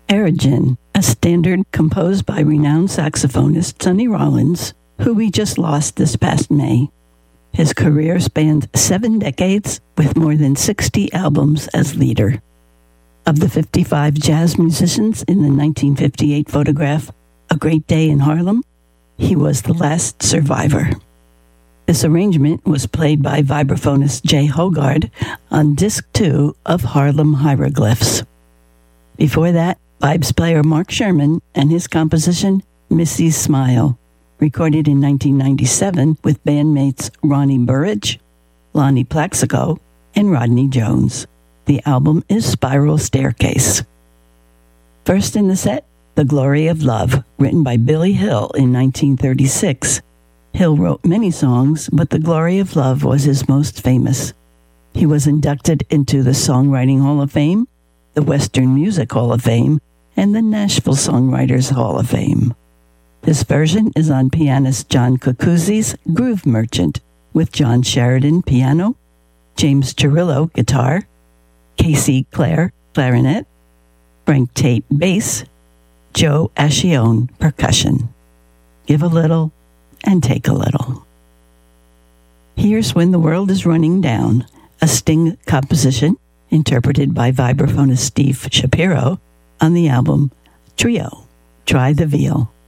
Erigin, a standard composed by renowned saxophonist Sonny Rollins, who we just lost this past May. His career spanned 7 decades with more than 60 albums as leader. Of the 55 jazz musicians in the 1958 photograph, A Great Day in Harlem, he was the last survivor. This arrangement was played by vibraphonist Jay Hogard on Disc 2 of Harlem Hieroglyphs. Before that, vibes player Mark Sherman and his composition, Missy's Smile, recorded in 1997 with bandmates Ronnie Burridge, Lonnie Plaxico, and Rodney Jones. The album is Spiral Staircase. First in the set, The Glory of Love, written by Billy Hill in 1936. Hill wrote many songs, but The Glory of Love was his most famous. He was inducted into the Songwriting Hall of Fame, the Western Music Hall of Fame, and the Nashville Songwriters Hall of Fame. This version is on pianist John Cocuzzi's Groove Merchant, with John Sheridan piano, James Chirillo guitar, Casey Clare clarinet, Frank Tate bass, Joe Ascione percussion. Give a little and take a little. Here's When the World is Running Down, a Sting composition interpreted by vibraphonist Steve Shapiro on the album Trio, Try the Veal.